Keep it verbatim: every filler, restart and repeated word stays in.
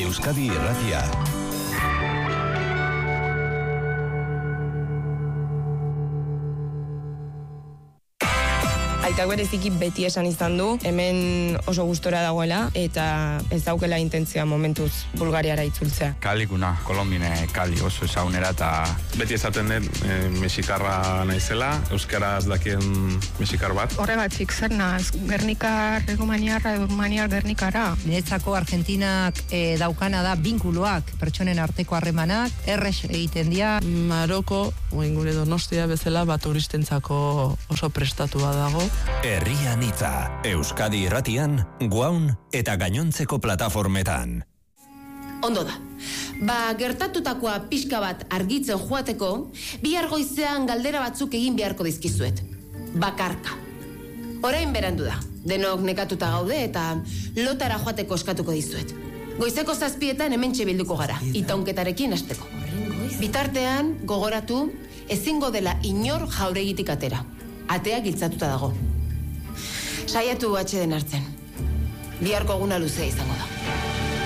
Euskadi Irratia. Aitak bereziki beti esan izan du, hemen oso gustora dagoela, eta ez daukela intentzioa momentuz Bulgariara itzultzea. Kalikuna, Kolombine Kali oso ezagunera, eta beti esaten dut e, mexikarra naizela, euskaraz dakien mexikar bat. Horregatik zer naz, Gernikar, Rumaniarra, Rumaniar, Gernikara. Niretzako Argentinak e, daukana da binkuloak, pertsonen arteko harremanak, errex egiten dira. Maroko, oin gure Donostia bezala, bat turistentzako oso prestatua dago. Herrian hitza, Euskadi Irratian, Guaun eta gainontzeko plataformetan. Ondo da. Ba, gertatutakoa pixka bat argitzen joateko, bihar goizean galdera batzuk egin beharko dizkizuet. Bakarka. Orain berandu da. Denok nekatuta gaude eta lotara joateko eskatuko dizuet. Goizeko zazpietan hementxe bilduko gara, itaunketarekin hasteko. Bitartean, gogoratu, ezingo dela inor jauregitik atera. Atea giltzatuta dago. Saiatu atxeden hartzen. Biharko eguna luzea izango da.